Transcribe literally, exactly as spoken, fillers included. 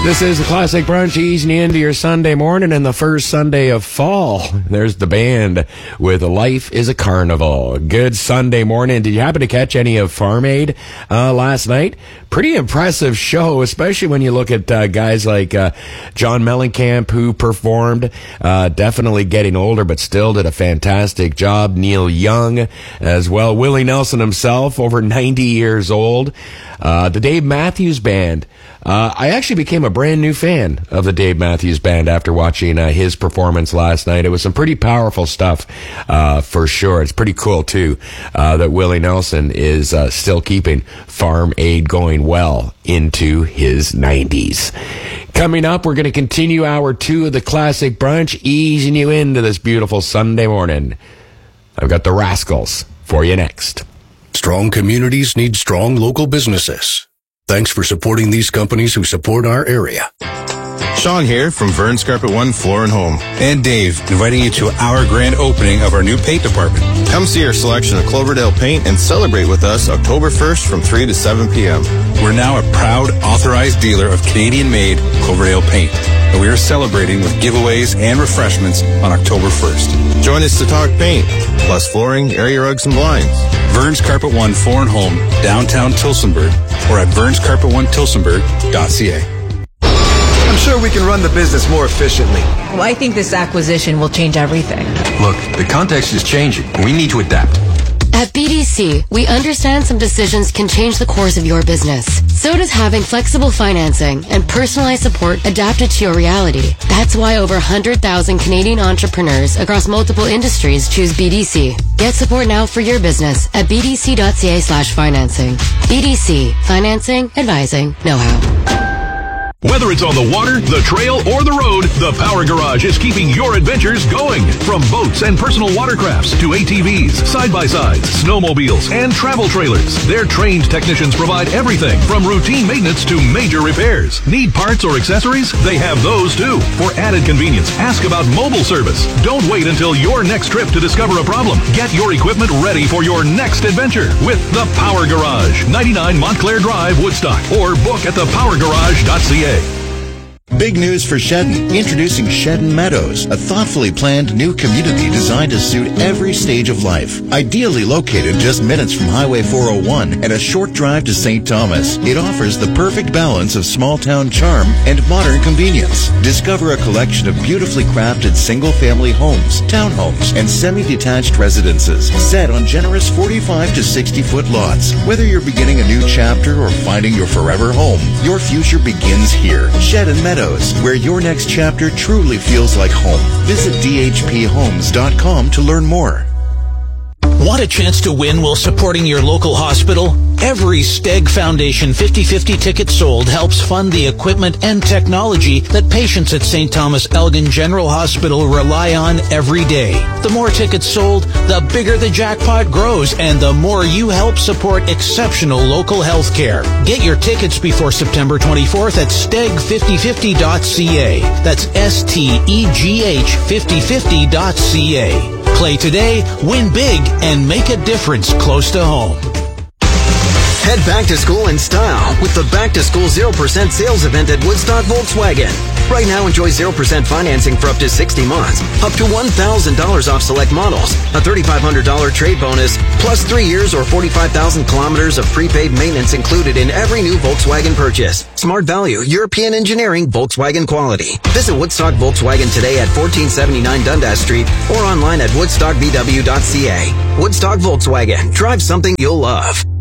This is the Classic Brunch, easing you into your Sunday morning and the first Sunday of fall. There's the band with Life is a Carnival. Good Sunday morning. Did you happen to catch any of Farm Aid uh, last night? Pretty impressive show, especially when you look at uh, guys like uh, John Mellencamp, who performed, uh, definitely getting older, but still did a fantastic job. Neil Young as well. Willie Nelson himself, over ninety years old. Uh, the Dave Matthews Band. Uh, I actually became a brand new fan of the Dave Matthews Band after watching uh, his performance last night. It was some pretty powerful stuff, uh, for sure. It's pretty cool, too, uh, that Willie Nelson is uh, still keeping Farm Aid going well into his nineties. Coming up, we're going to continue hour two of the Classic Brunch, easing you into this beautiful Sunday morning. I've got the Rascals for you next. Strong communities need strong local businesses. Thanks for supporting these companies who support our area. Sean here from Vern's Carpet One Floor and Home. And Dave, inviting you to our grand opening of our new paint department. Come see our selection of Cloverdale paint and celebrate with us October first from three to seven p.m. We're now a proud authorized dealer of Canadian-made Cloverdale paint. And we are celebrating with giveaways and refreshments on October first. Join us to talk paint, plus flooring, area rugs, and blinds. Vern's Carpet One Floor and Home, downtown Tillsonburg, or at verns carpet one tillsonburg dot c a. I'm sure we can run the business more efficiently. Well, I think this acquisition will change everything. Look, the context is changing. We need to adapt. At B D C, we understand some decisions can change the course of your business. So does having flexible financing and personalized support adapted to your reality. That's why over one hundred thousand Canadian entrepreneurs across multiple industries choose B D C. Get support now for your business at b d c dot c a slash financing. B D C. Financing, advising, know-how. Whether it's on the water, the trail, or the road, the Power Garage is keeping your adventures going. From boats and personal watercrafts to A T Vs, side-by-sides, snowmobiles, and travel trailers, their trained technicians provide everything from routine maintenance to major repairs. Need parts or accessories? They have those too. For added convenience, ask about mobile service. Don't wait until your next trip to discover a problem. Get your equipment ready for your next adventure with the Power Garage, ninety-nine Montclair Drive, Woodstock, or book at the power garage dot c a. Big news for Shedden. Introducing Shedden Meadows, a thoughtfully planned new community designed to suit every stage of life. Ideally located just minutes from Highway four oh one and a short drive to Saint Thomas, it offers the perfect balance of small-town charm and modern convenience. Discover a collection of beautifully crafted single-family homes, townhomes, and semi-detached residences set on generous forty-five to sixty-foot lots. Whether you're beginning a new chapter or finding your forever home, your future begins here. Shedden Meadows, where your next chapter truly feels like home. Visit d h p homes dot com to learn more. Want a chance to win while supporting your local hospital? Every Steg Foundation fifty fifty ticket sold helps fund the equipment and technology that patients at Saint Thomas Elgin General Hospital rely on every day. The more tickets sold, the bigger the jackpot grows, and the more you help support exceptional local health care. Get your tickets before September twenty-fourth at steg fifty fifty dot c a. That's S T E G H fifty fifty dot c a. Play today, win big, and make a difference close to home. Head back to school in style with the Back to School zero percent sales event at Woodstock Volkswagen. Right now, enjoy zero percent financing for up to sixty months, up to one thousand dollars off select models, a three thousand five hundred dollars trade bonus, plus three years or forty-five thousand kilometers of prepaid maintenance included in every new Volkswagen purchase. Smart value, European engineering, Volkswagen quality. Visit Woodstock Volkswagen today at fourteen seventy-nine Dundas Street or online at woodstock v w dot c a. Woodstock Volkswagen. Drive something you'll love.